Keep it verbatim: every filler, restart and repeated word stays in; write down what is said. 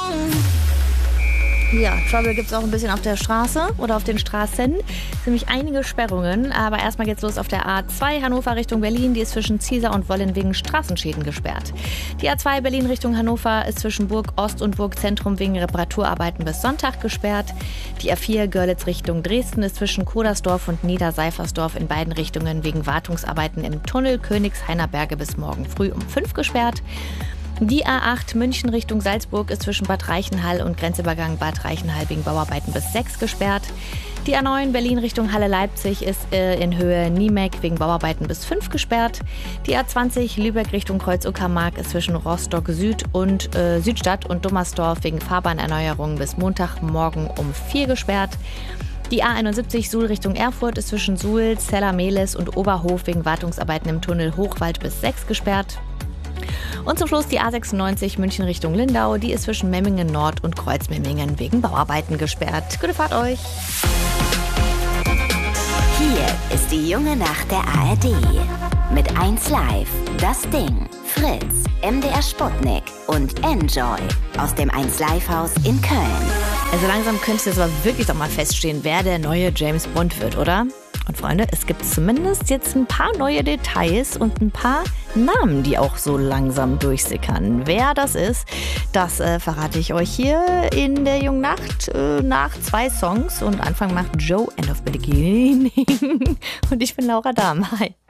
Ja, Trouble gibt es auch ein bisschen auf der Straße oder auf den Straßen. Ziemlich einige Sperrungen, aber erstmal geht's los auf der A zwei Hannover Richtung Berlin. Die ist zwischen Ziesar und Wollin wegen Straßenschäden gesperrt. Die A zwei Berlin Richtung Hannover ist zwischen Burg Ost und Burg Zentrum wegen Reparaturarbeiten bis Sonntag gesperrt. Die A vier Görlitz Richtung Dresden ist zwischen Kodersdorf und Niederseifersdorf in beiden Richtungen wegen Wartungsarbeiten im Tunnel Königshainer Berge bis morgen früh um fünf gesperrt. Die A acht München Richtung Salzburg ist zwischen Bad Reichenhall und Grenzübergang Bad Reichenhall wegen Bauarbeiten bis sechs gesperrt. Die A neun Berlin Richtung Halle-Leipzig ist äh, in Höhe Niemek wegen Bauarbeiten bis fünf gesperrt. Die A zwanzig Lübeck Richtung Kreuz-Uckermark ist zwischen Rostock Süd und äh, Südstadt und Dummersdorf wegen Fahrbahnerneuerungen bis Montagmorgen um vier gesperrt. Die A einundsiebzig Suhl Richtung Erfurt ist zwischen Suhl, Zella-Mehlis und Oberhof wegen Wartungsarbeiten im Tunnel Hochwald bis sechs gesperrt. Und zum Schluss die A sechsundneunzig München Richtung Lindau. Die ist zwischen Memmingen Nord und Kreuzmemmingen wegen Bauarbeiten gesperrt. Gute Fahrt euch! Hier ist die junge Nacht der A R D. Mit eins Live, Das Ding, Fritz, M D R Sputnik und Enjoy aus dem eins Live Haus in Köln. Also langsam könnte es jetzt aber wirklich doch mal feststehen, wer der neue James Bond wird, oder? Und Freunde, es gibt zumindest jetzt ein paar neue Details und ein paar Namen, die auch so langsam durchsickern. Wer das ist, das äh, verrate ich euch hier in der jungen Nacht äh, nach zwei Songs. Und Anfang macht Joe, End of Beginning. Und ich bin Laura Dahm. Hi.